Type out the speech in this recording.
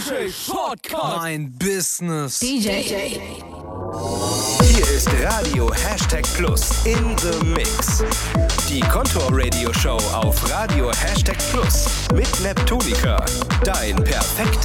DJ Shortcut. Mein Business. DJ. Hier ist Radio #Plus in the Mix. Die Kontor Radio Show auf Radio #Plus mit Neptunica. Dein perfektes